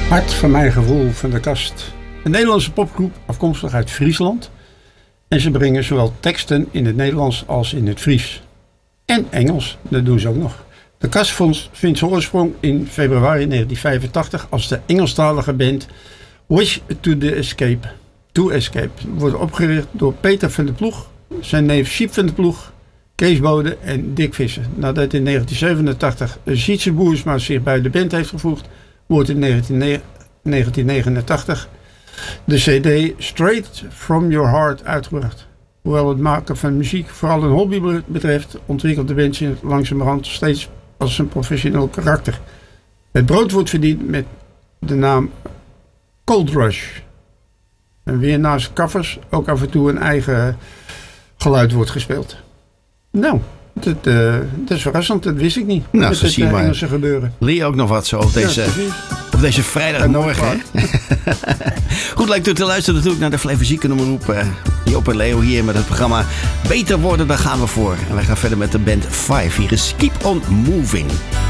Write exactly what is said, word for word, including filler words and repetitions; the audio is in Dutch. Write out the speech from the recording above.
Hart van mijn gevoel van de kast. Een Nederlandse popgroep afkomstig uit Friesland. En ze brengen zowel teksten in het Nederlands als in het Fries. En Engels, dat doen ze ook nog. De kast vindt zijn oorsprong in februari negentien vijfentachtig als de Engelstalige band Wish to the Escape. To Escape wordt opgericht door Peter van der Ploeg, zijn neef Siep van der Ploeg, Kees Bode en Dick Visser. Nadat in negentien zevenentachtig Sietse Boersma zich bij de band heeft gevoegd, wordt in negentien negenentachtig de cd Straight From Your Heart uitgebracht. Hoewel het maken van muziek vooral een hobby betreft, ontwikkelt de band zich langzamerhand steeds als een professioneel karakter. Het brood wordt verdiend met de naam Cold Rush. En weer naast covers ook af en toe een eigen geluid wordt gespeeld. Nou, dat, uh, dat is verrassend, dat wist ik niet. Nou, met zo het zie je uh, maar. Engelse gebeuren. Leer je ook nog wat zo op deze, Ja, op deze vrijdagmorgen. Hè? Goed, lijkt u te luisteren natuurlijk naar de Flevozieken-omroep. Uh, Joop en Leo hier met het programma Beter Worden, daar gaan we voor. En wij gaan verder met de band Five. Hier is Keep On Moving.